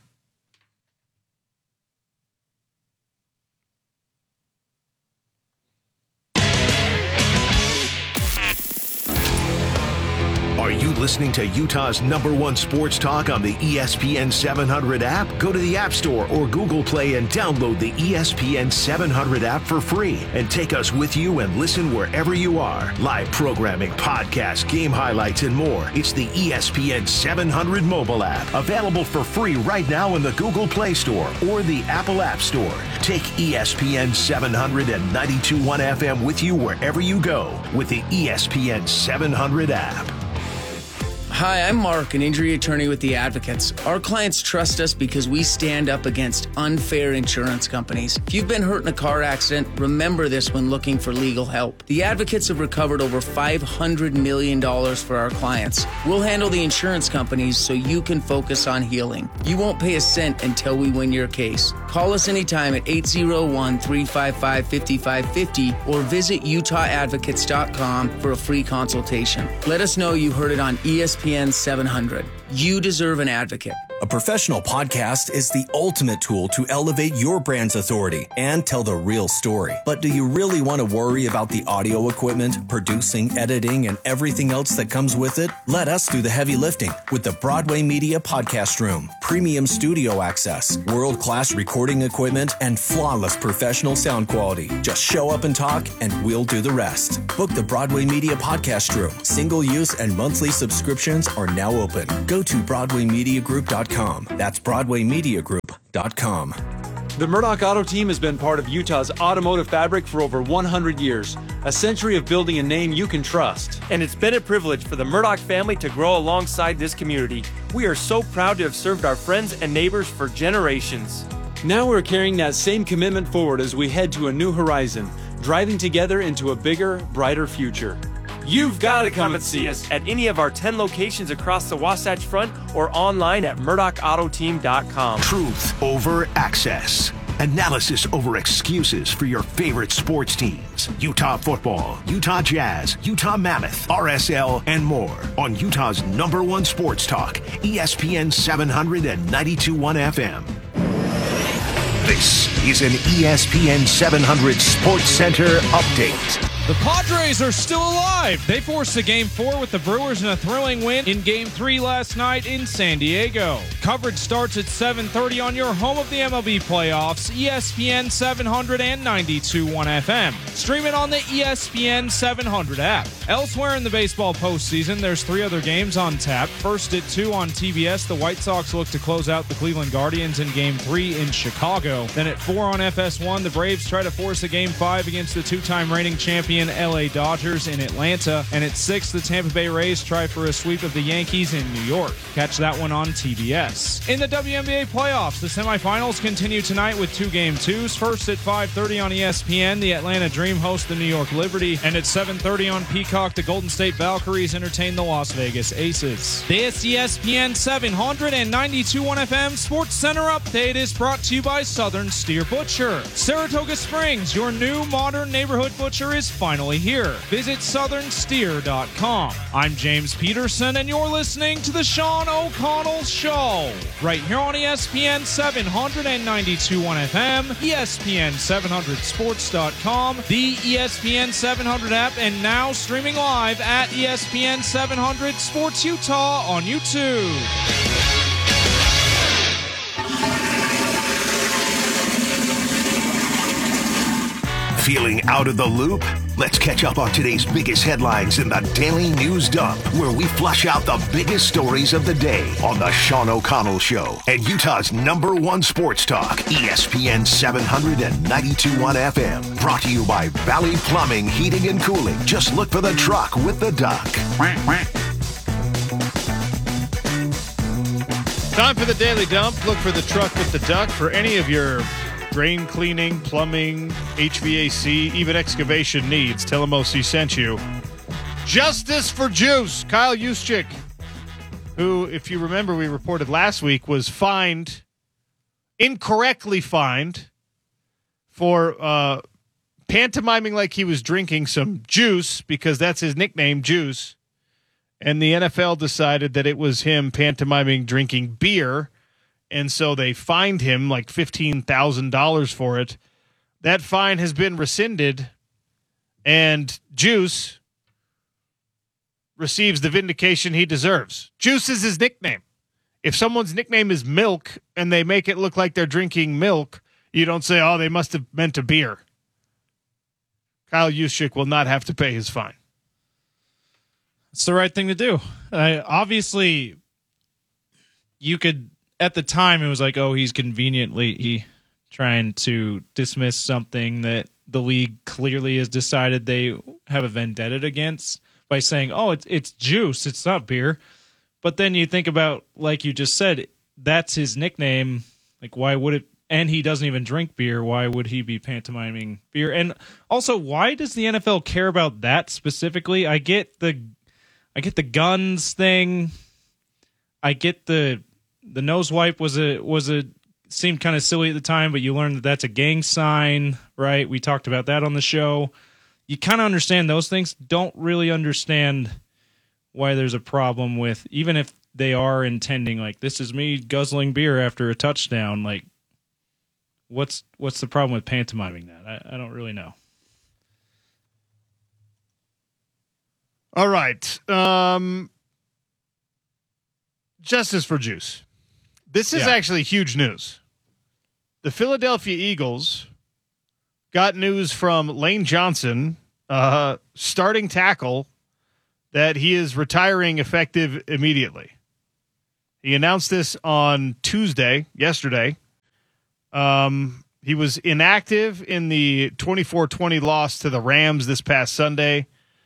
Are you listening to Utah's #1 sports talk on the ESPN 700 app? Go to the App Store or Google Play and download the ESPN 700 app for free and take us with you and listen wherever you are. Live programming, podcasts, game highlights, and more. It's the ESPN 700 mobile app, available for free right now in the Google Play Store or the Apple App Store. Take ESPN 700 and 92.1 FM with you wherever you go with the ESPN 700 app. Hi, I'm Mark, an injury attorney with The Advocates. Our clients trust us because we stand up against unfair insurance companies. If you've been hurt in a car accident, remember this when looking for legal help. The Advocates have recovered over $500 million for our clients. We'll handle the insurance companies so you can focus on healing. You won't pay a cent until we win your case. Call us anytime at 801-355-5550 or visit UtahAdvocates.com for a free consultation. Let us know you heard it on ESPN 700. You deserve an advocate. A professional podcast is the ultimate tool to elevate your brand's authority and tell the real story. But do you really want to worry about the audio equipment, producing, editing, and everything else that comes with it? Let us do the heavy lifting with the Broadway Media Podcast Room. Premium studio access, world-class recording equipment, and flawless professional sound quality. Just show up and talk, and we'll do the rest. Book the Broadway Media Podcast Room. Single-use and monthly subscriptions are now open. Go to BroadwayMediaGroup.com. That's BroadwayMediaGroup.com. The Murdoch Auto Team has been part of Utah's automotive fabric for over 100 years, a century of building a name you can trust. And it's been a privilege for the Murdoch family to grow alongside this community. We are so proud to have served our friends and neighbors for generations. Now we're carrying that same commitment forward as we head to a new horizon, driving together into a bigger, brighter future. You've got to come and see us at any of our 10 locations across the Wasatch Front or online at MurdochAutoTeam.com. Truth over access. Analysis over excuses for your favorite sports teams. Utah football, Utah Jazz, Utah Mammoth, RSL, and more on Utah's #1 sports talk, ESPN 700 and 92.1 FM. This is an ESPN 700 Sports Center update. The Padres are still alive. They forced a Game 4 with the Brewers in a thrilling win in Game 3 last night in San Diego. Coverage starts at 7:30 on your home of the MLB playoffs, ESPN 700 and 92.1 FM. Stream it on the ESPN 700 app. Elsewhere in the baseball postseason, there's 3 other games on tap. First at 2 on TBS, the White Sox look to close out the Cleveland Guardians in Game 3 in Chicago. Then at 4 on FS1, the Braves try to force a Game 5 against the 2-time reigning champion LA Dodgers in Atlanta. And at 6, the Tampa Bay Rays try for a sweep of the Yankees in New York. Catch that one on TBS. In the WNBA playoffs, the semifinals continue tonight with 2 Game 2s. First at 5:30 on ESPN, the Atlanta Dream host the New York Liberty. And at 7:30 on Peacock, the Golden State Valkyries entertain the Las Vegas Aces. This ESPN 700 and 92.1 FM Sports Center update is brought to you by Southern Steer Butcher. Saratoga Springs, your new modern neighborhood butcher, is finally here. Visit southernsteer.com. I'm James Peterson, and you're listening to the Sean O'Connell Show, right here on ESPN 700 and 92.1 FM, ESPN700sports.com, the ESPN 700 app, and now streaming live at ESPN 700 Sports Utah on YouTube. Feeling out of the loop? Let's catch up on today's biggest headlines in the Daily News Dump, where we flush out the biggest stories of the day on the Sean O'Connell Show and Utah's #1 sports talk, ESPN 700 and 92.1 FM. Brought to you by Valley Plumbing, Heating and Cooling. Just look for the truck with the duck. Time for the Daily Dump. Look for the truck with the duck for any of your drain cleaning, plumbing, HVAC, even excavation needs. Tell them OC sent you. Justice for Juice. Kyle Juszczyk, who, if you remember, we reported last week, was incorrectly fined for pantomiming like he was drinking some juice, because that's his nickname, Juice. And the NFL decided that it was him pantomiming drinking beer. And so they fined him like $15,000 for it. That fine has been rescinded, and Juice receives the vindication he deserves. Juice is his nickname. If someone's nickname is Milk and they make it look like they're drinking milk, you don't say, oh, they must have meant a beer. Kyle Juszczyk will not have to pay his fine. It's the right thing to do. Obviously, you could... At the time, it was like, oh, he's conveniently trying to dismiss something that the league clearly has decided they have a vendetta against by saying, oh, it's juice, it's not beer. But then you think about, like you just said, that's his nickname. Like, why would it? And he doesn't even drink beer. Why would he be pantomiming beer? And also, why does the NFL care about that specifically? I get the guns thing. I get the nose wipe seemed kind of silly at the time, but you learned that that's a gang sign, right? We talked about that on the show. You kind of understand those things. Don't really understand why there's a problem with, even if they are intending, like, this is me guzzling beer after a touchdown, like, what's the problem with pantomiming that? I don't really know. All right. Justice for Juice. This is actually huge news. The Philadelphia Eagles got news from Lane Johnson, starting tackle, that he is retiring effective immediately. He announced this on Tuesday, yesterday. He was inactive in the 24-20 loss to the Rams this past Sunday.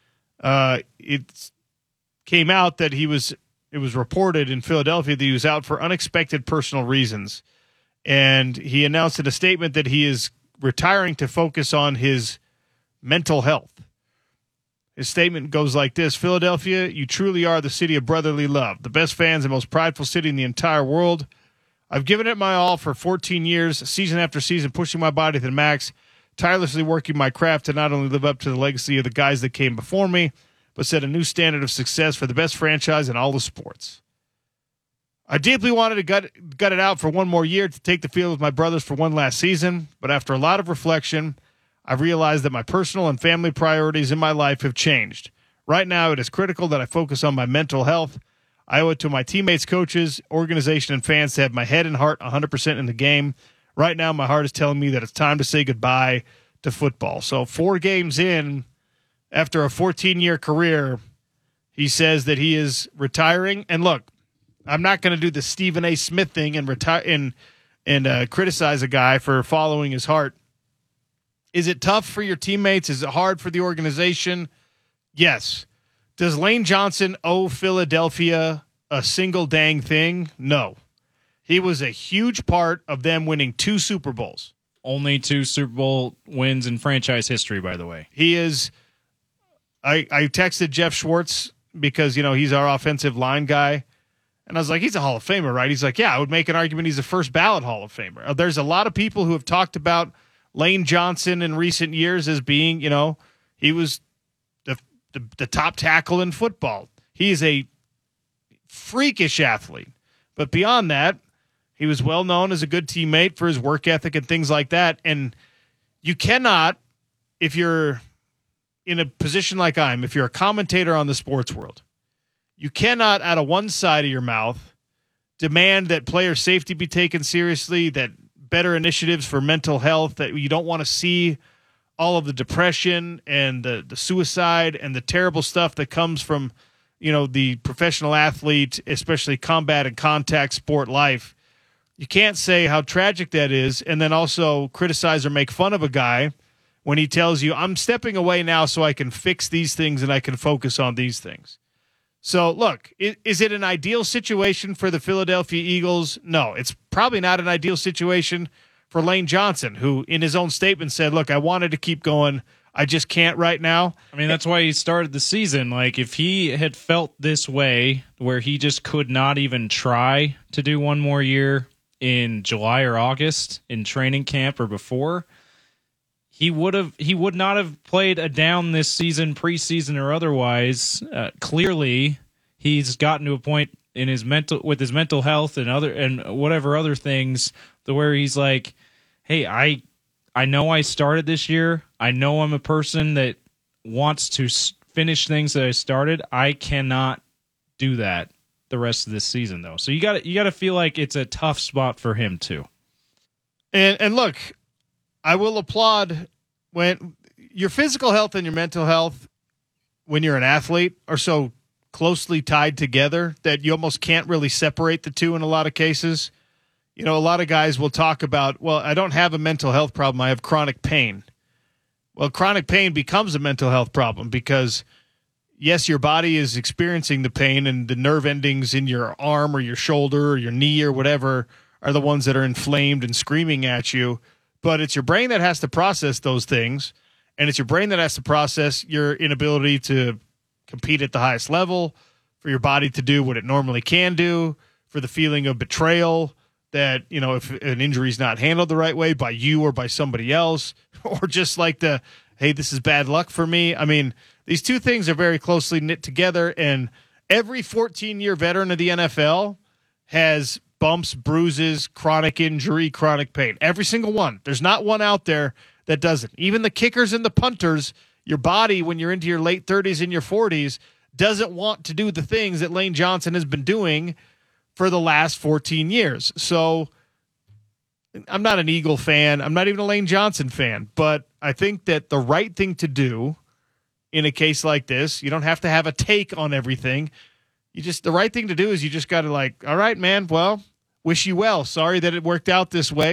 It came out that it was reported in Philadelphia that he was out for unexpected personal reasons. And he announced in a statement that he is retiring to focus on his mental health. His statement goes like this: Philadelphia, you truly are the city of brotherly love, the best fans and most prideful city in the entire world. I've given it my all for 14 years, season after season, pushing my body to the max, tirelessly working my craft to not only live up to the legacy of the guys that came before me, but set a new standard of success for the best franchise in all the sports. I deeply wanted to gut it out for one more year to take the field with my brothers for one last season, but after a lot of reflection, I've realized that my personal and family priorities in my life have changed. Right now, it is critical that I focus on my mental health. I owe it to my teammates, coaches, organization, and fans to have my head and heart 100% in the game. Right now, my heart is telling me that it's time to say goodbye to football. So 4 games in, after a 14-year career, he says that he is retiring. And look, I'm not going to do the Stephen A. Smith thing and criticize a guy for following his heart. Is it tough for your teammates? Is it hard for the organization? Yes. Does Lane Johnson owe Philadelphia a single dang thing? No. He was a huge part of them winning 2 Super Bowls. Only 2 Super Bowl wins in franchise history, by the way. He is. I texted Jeff Schwartz because, he's our offensive line guy. And I was like, he's a Hall of Famer, right? He's like, yeah, I would make an argument he's a first ballot Hall of Famer. There's a lot of people who have talked about Lane Johnson in recent years as being, he was the top tackle in football. He is a freakish athlete. But beyond that, he was well known as a good teammate for his work ethic and things like that. And you cannot, if you're in a position like I'm, if you're a commentator on the sports world, you cannot, out of one side of your mouth, demand that player safety be taken seriously, that better initiatives for mental health, that you don't want to see all of the depression and the suicide and the terrible stuff that comes from, the professional athlete, especially combat and contact sport life. You can't say how tragic that is and then also criticize or make fun of a guy when he tells you, I'm stepping away now so I can fix these things and I can focus on these things. So, look, is it an ideal situation for the Philadelphia Eagles? No, it's probably not an ideal situation for Lane Johnson, who in his own statement said, look, I wanted to keep going. I just can't right now. I mean, that's why he started the season. Like, if he had felt this way, where he just could not even try to do one more year in July or August in training camp or before, he would not have played a down this season, preseason or otherwise. Clearly, he's gotten to a point in his mental health and whatever other things, to where he's like, hey, I know I started this year. I know I'm a person that wants to finish things that I started. I cannot do that the rest of this season, though. So you got to feel like it's a tough spot for him too. And look, I will applaud when your physical health and your mental health, when you're an athlete, are so closely tied together that you almost can't really separate the two in a lot of cases. A lot of guys will talk about, well, I don't have a mental health problem. I have chronic pain. Well, chronic pain becomes a mental health problem because, yes, your body is experiencing the pain and the nerve endings in your arm or your shoulder or your knee or whatever are the ones that are inflamed and screaming at you. But it's your brain that has to process those things, and it's your brain that has to process your inability to compete at the highest level, for your body to do what it normally can do, for the feeling of betrayal that, if an injury is not handled the right way by you or by somebody else, or just like hey, this is bad luck for me. I mean, these two things are very closely knit together, and Every 14-year veteran of the NFL has bumps, bruises, chronic injury, chronic pain. Every single one. There's not one out there that doesn't. Even the kickers and the punters, your body, when you're into your late 30s and your 40s, doesn't want to do the things that Lane Johnson has been doing for the last 14 years. So I'm not an Eagle fan. I'm not even a Lane Johnson fan. But I think that the right thing to do in a case like this, you don't have to have a take on everything. The right thing to do is you just got to all right, man, well, wish you well. Sorry that it worked out this way.